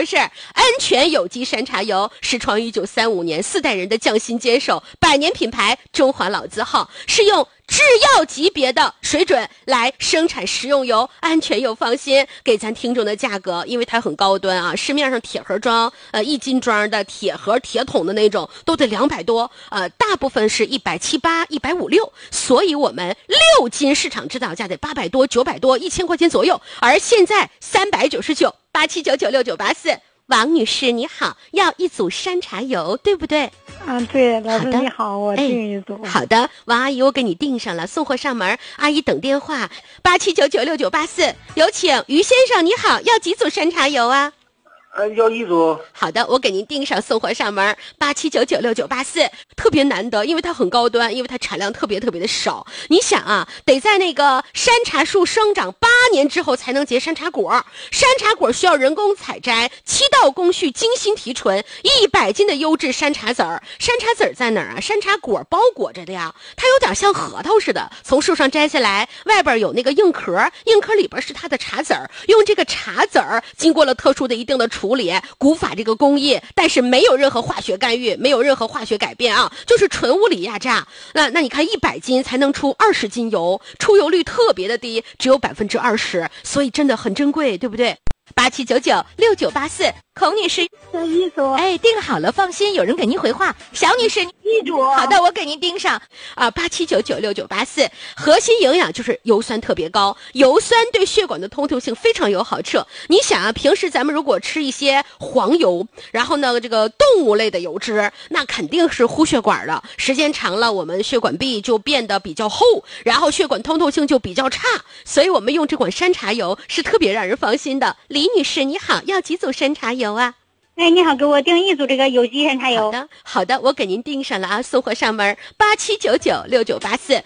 是？安全有机山茶油始创1935年，4代人的匠心坚守，100年品牌，中华老字号，是用制药级别的水准来生产食用油，安全又放心，给咱听众的价格，因为它很高端啊，市面上铁盒装1斤装的铁盒铁桶的那种都得200多，大部分是178、156，所以我们6斤市场指导价得800多、900多、1000块钱左右，而现在399 87996984。王女士你好，要1组山茶油对不对？ 对，老师你好，我订1组。 好的，王阿姨我给你订上了，送货上门，阿姨等电话87996984。有请于先生你好，要几组山茶油啊？ 要1组。 好的，我给您订上，送货上门，87996984，特别难得，因为它很高端，因为它产量特别的少。你想啊，得在那个山茶树生长8年之后才能结山茶果，山茶果需要人工采摘，7道工序精心提纯，100斤的优质山茶籽儿。山茶籽儿在哪儿啊？山茶果包裹着的呀，它有点像核桃似的，从树上摘下来，外边有那个硬壳，硬壳里边是它的茶籽儿，用这个茶籽儿经过了特殊的一定的处理，古法这个工艺，但是没有任何化学干预，没有任何化学改变啊，就是纯物理压榨。那你看100斤才能出20斤油，出油率特别的低，只有20%，所以真的很珍贵，对不对？87996984，孔女士要1组。 订好了，放心，有人给您回话。小女士 1组。 好的，我给您订上87996984。核心营养就是油酸特别高，油酸对血管的通透性非常有好处。你想啊，平时咱们如果吃一些黄油，然后呢这个动物类的油脂，那肯定是呼血管的，时间长了我们血管壁就变得比较厚，然后血管通透性就比较差，所以我们用这款山茶油是特别让人放心的。李女士你好，要几组山茶油啊？ 你好，给我订1组这个有机山茶油。 好的，我给您订上了啊，送货上门，87996984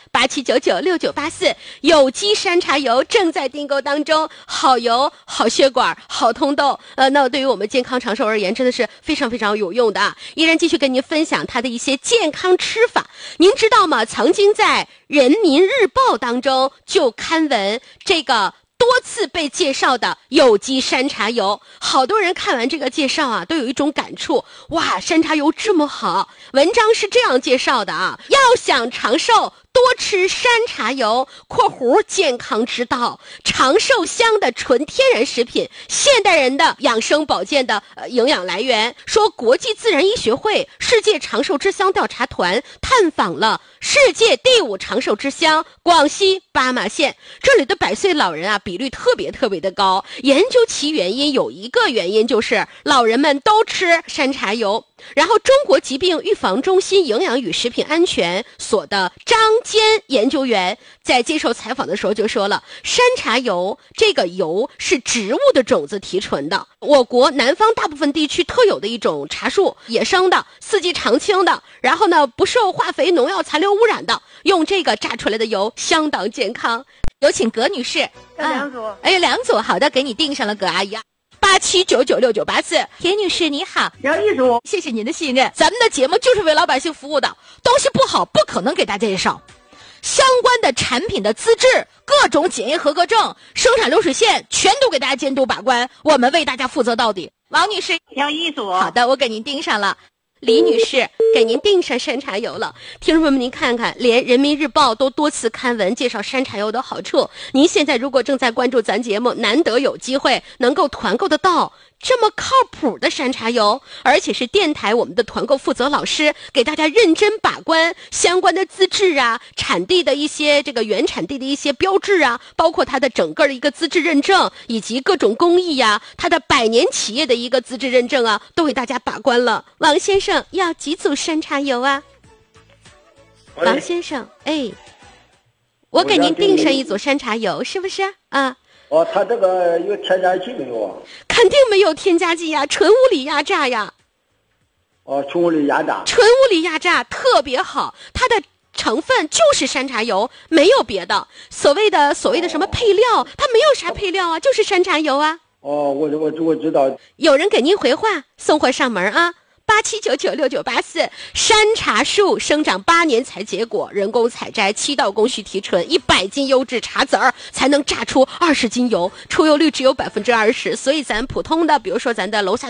87996984，有机山茶油正在订购当中，好油、好血管、好通豆，那对于我们健康长寿而言，真的是非常有用的啊！依然继续跟您分享它的一些健康吃法，您知道吗？曾经在《人民日报》当中就刊文这个多次被介绍的有机山茶油，好多人看完这个介绍啊，都有一种感触，哇，山茶油这么好。文章是这样介绍的啊，要想长寿，多吃山茶油（括弧健康之道），长寿香的纯天然食品，现代人的养生保健的营养来源。说国际自然医学会世界长寿之乡调查团探访了世界第5长寿之乡广西巴马县，这里的100岁老人啊比率特别的高。研究其原因，有一个原因就是老人们都吃山茶油。然后中国疾病预防中心营养与食品安全所的张坚研究员在接受采访的时候就说了，山茶油这个油是植物的种子提纯的，我国南方大部分地区特有的一种茶树，野生的，4季常青的，然后呢不受化肥农药残留污染的，用这个榨出来的油相当健康。有请葛女士。 要2组。 2组，好的，给你订上了，葛阿姨。87996984，田女士你好， 要1组。 谢谢您的信任，咱们的节目就是为老百姓服务的，东西不好不可能给大家介绍。相关的产品的资质、各种检验合格证、生产流水线全都给大家监督把关，我们为大家负责到底。王女士要1组。 好的，我给您订上了。李女士给您订上山茶油了。听众朋友们，您看看，连人民日报都多次刊文介绍山茶油的好处。您现在如果正在关注咱节目，难得有机会能够团购得到这么靠谱的山茶油，而且是电台我们的团购负责老师给大家认真把关相关的资质啊，产地的一些这个原产地的一些标志啊，包括它的整个的一个资质认证，以及各种工艺呀，它的100年企业的一个资质认证啊，都给大家把关了。王先生要几组山茶油啊？王先生，我给您订上1组山茶油，是不是啊？ 它这个有添加剂没有啊？ 肯定没有添加剂呀，纯物理压榨呀。 纯物理压榨。 纯物理压榨特别好，它的成分就是山茶油，没有别的。所谓的什么配料，它没有啥配料啊，就是山茶油啊。 我知道。 有人给您回话，送货上门啊。87996984，山茶树生长8年才结果，人工采摘，7道工序提纯，100斤优质茶籽儿才能榨出20斤油，出油率只有20%。所以咱普通的，比如说咱的楼下